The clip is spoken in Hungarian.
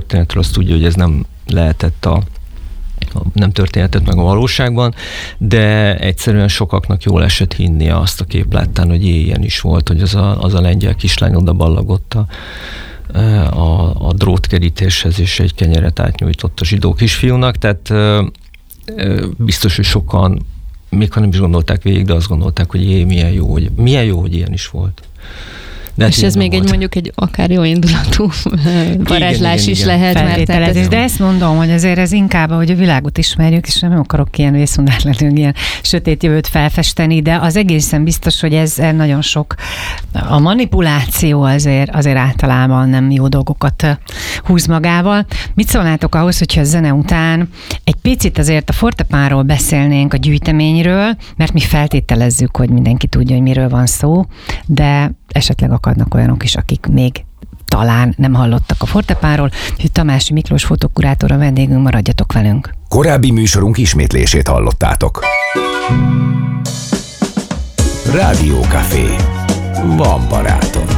történetről, azt tudja, hogy ez nem lehetett nem történhetett meg a valóságban, de egyszerűen sokaknak jól esett hinnie azt a képletten, hogy ilyen is volt, hogy az a lengyel kislány oda ballagott a drótkerítéshez, és egy kenyeret átnyújtott a zsidó kisfiúnak, tehát biztos, hogy sokan, még ha nem is gondolták végig, de azt gondolták, hogy milyen jó, hogy ilyen is volt. De és ez még mondjuk egy akár jó indulatú varázslás is lehet. Feltételezés. De ezt mondom, hogy azért ez inkább, hogy a világot ismerjük, és nem akarok ilyen vészundátlanul ilyen sötét jövőt felfesteni, de az egészen biztos, hogy ez nagyon sok. A manipuláció azért általában nem jó dolgokat húz magával. Mit szólnátok ahhoz, hogyha a zene után egy picit azért a Fortepánról beszélnénk, a gyűjteményről, mert mi feltételezzük, hogy mindenki tudja, hogy miről van szó, de esetleg akadnak olyanok is, akik még talán nem hallottak a Fortepánról, hogy Tamási Miklós fotokurátor a vendégünk, maradjatok velünk. Korábbi műsorunk ismétlését hallottátok. Rádió Café. Van barátod.